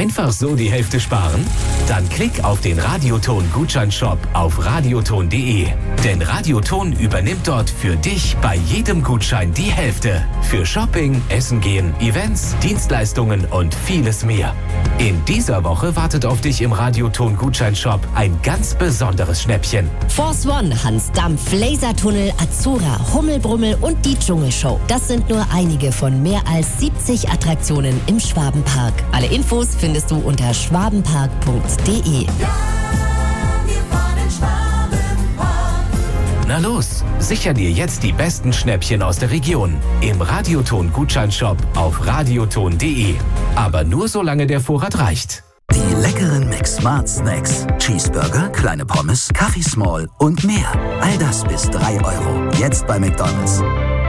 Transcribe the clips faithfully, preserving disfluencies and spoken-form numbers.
Einfach so die Hälfte sparen? Dann klick auf den Radioton-Gutscheinshop auf radioton punkt de. Denn Radioton übernimmt dort für dich bei jedem Gutschein die Hälfte. Für Shopping, Essen gehen, Events, Dienstleistungen und vieles mehr. In dieser Woche wartet auf dich im Radioton-Gutscheinshop ein ganz besonderes Schnäppchen. Force One, Hans Dampf, Lasertunnel, Azura, Hummelbrummel und die Dschungelshow. Das sind nur einige von mehr als siebzig Attraktionen im Schwabenpark. Alle Infos findest du unter schwabenpark punkt de. Na los, sicher dir jetzt die besten Schnäppchen aus der Region im Radioton-Gutscheinshop auf radioton punkt de. Aber nur solange der Vorrat reicht. Die leckeren McSmart Snacks. Cheeseburger, kleine Pommes, Kaffee Small und mehr. All das bis drei Euro. Jetzt bei McDonald's.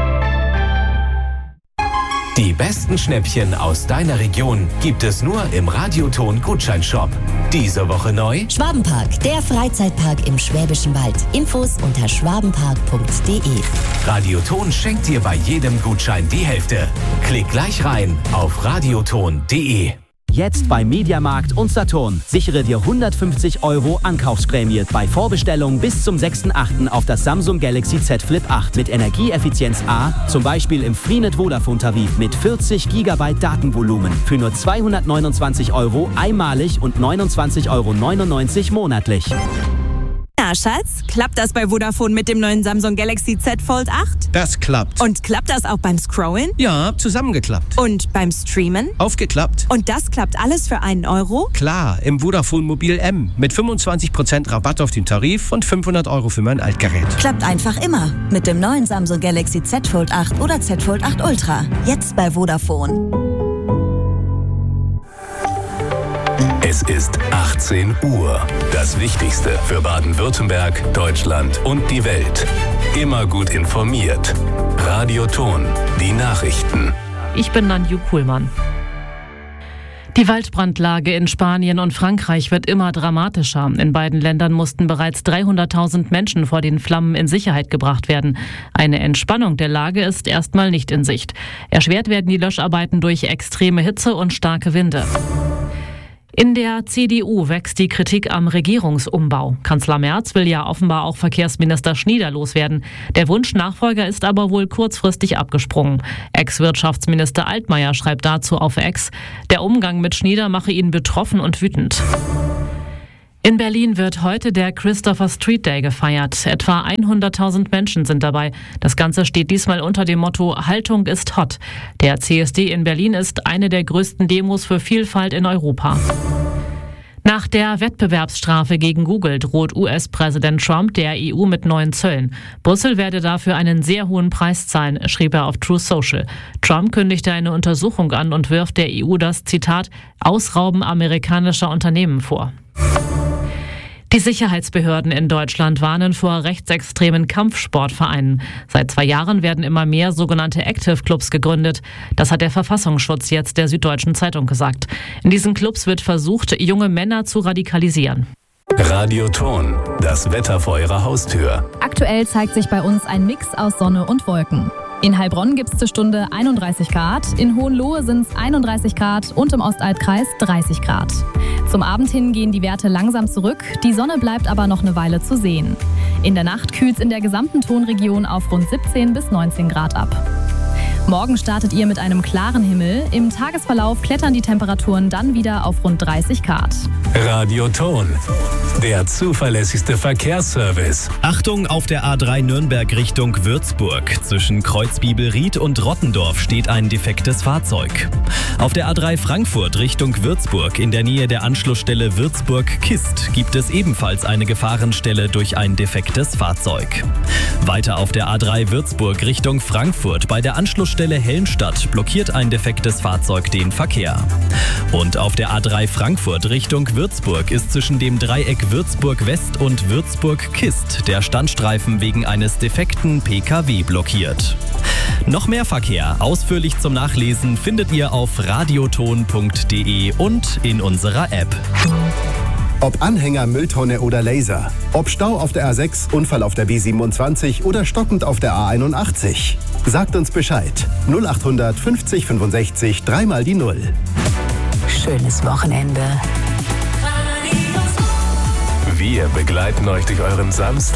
Die besten Schnäppchen aus deiner Region gibt es nur im Radioton-Gutscheinshop. Diese Woche neu: Schwabenpark, der Freizeitpark im Schwäbischen Wald. Infos unter schwabenpark punkt de. Radioton schenkt dir bei jedem Gutschein die Hälfte. Klick gleich rein auf radioton punkt de. Jetzt bei Mediamarkt und Saturn. Sichere dir hundertfünfzig Euro Ankaufsprämie bei Vorbestellung bis zum sechsten achten auf das Samsung Galaxy Z Flip acht mit Energieeffizienz A, zum Beispiel im Freenet Vodafone Tarif mit vierzig Gigabyte Datenvolumen für nur zweihundertneunundzwanzig Euro einmalig und neunundzwanzig Euro neunundneunzig monatlich. Na, Schatz, klappt das bei Vodafone mit dem neuen Samsung Galaxy Z Fold acht? Das klappt. Und klappt das auch beim Scrollen? Ja, zusammengeklappt. Und beim Streamen? Aufgeklappt. Und das klappt alles für einen Euro? Klar, im Vodafone Mobil M mit fünfundzwanzig Prozent Rabatt auf den Tarif und fünfhundert Euro für mein Altgerät. Klappt einfach immer mit dem neuen Samsung Galaxy Z Fold acht oder Z Fold acht Ultra. Jetzt bei Vodafone. Es ist achtzehn Uhr. Das Wichtigste für Baden-Württemberg, Deutschland und die Welt. Immer gut informiert. Radioton, die Nachrichten. Ich bin Nanju Kuhlmann. Die Waldbrandlage in Spanien und Frankreich wird immer dramatischer. In beiden Ländern mussten bereits dreihunderttausend Menschen vor den Flammen in Sicherheit gebracht werden. Eine Entspannung der Lage ist erstmal nicht in Sicht. Erschwert werden die Löscharbeiten durch extreme Hitze und starke Winde. In der C D U wächst die Kritik am Regierungsumbau. Kanzler Merz will ja offenbar auch Verkehrsminister Schnieder loswerden. Der Wunschnachfolger ist aber wohl kurzfristig abgesprungen. Ex-Wirtschaftsminister Altmaier schreibt dazu auf X, der Umgang mit Schnieder mache ihn betroffen und wütend. In Berlin wird heute der Christopher Street Day gefeiert. Etwa hunderttausend Menschen sind dabei. Das Ganze steht diesmal unter dem Motto Haltung ist hot. Der C S D in Berlin ist eine der größten Demos für Vielfalt in Europa. Nach der Wettbewerbsstrafe gegen Google droht U S-Präsident Trump der E U mit neuen Zöllen. Brüssel werde dafür einen sehr hohen Preis zahlen, schrieb er auf Truth Social. Trump kündigte eine Untersuchung an und wirft der E U das, Zitat, Ausrauben amerikanischer Unternehmen vor. Die Sicherheitsbehörden in Deutschland warnen vor rechtsextremen Kampfsportvereinen. Seit zwei Jahren werden immer mehr sogenannte Active Clubs gegründet. Das hat der Verfassungsschutz jetzt der Süddeutschen Zeitung gesagt. In diesen Clubs wird versucht, junge Männer zu radikalisieren. Radioton, das Wetter vor Ihrer Haustür. Aktuell zeigt sich bei uns ein Mix aus Sonne und Wolken. In Heilbronn gibt es zur Stunde einunddreißig Grad, in Hohenlohe sind es einunddreißig Grad und im Ostaltkreis dreißig Grad. Zum Abend hin gehen die Werte langsam zurück, die Sonne bleibt aber noch eine Weile zu sehen. In der Nacht kühlt es in der gesamten Tonregion auf rund siebzehn bis neunzehn Grad ab. Morgen startet ihr mit einem klaren Himmel. Im Tagesverlauf klettern die Temperaturen dann wieder auf rund dreißig Grad. Radioton, der zuverlässigste Verkehrsservice. Achtung, auf der A drei Nürnberg Richtung Würzburg. Zwischen Kreuzbibelried und Rottendorf steht ein defektes Fahrzeug. Auf der A drei Frankfurt Richtung Würzburg in der Nähe der Anschlussstelle Würzburg-Kist gibt es ebenfalls eine Gefahrenstelle durch ein defektes Fahrzeug. Weiter auf der A drei Würzburg Richtung Frankfurt bei der Anschlussstelle Helmstadt blockiert ein defektes Fahrzeug den Verkehr. Und auf der A drei Frankfurt Richtung Würzburg ist zwischen dem Dreieck Würzburg West und Würzburg Kist der Standstreifen wegen eines defekten P K W blockiert. Noch mehr Verkehr, ausführlich zum Nachlesen, findet ihr auf radioton punkt de und in unserer App. Ob Anhänger, Mülltonne oder Laser. Ob Stau auf der A sechs, Unfall auf der B siebenundzwanzig oder stockend auf der A einundachtzig. Sagt uns Bescheid. null achthundert fünfzig fünfundsechzig dreimal die Null. schönes Wochenende. Wir begleiten euch durch euren Samstag.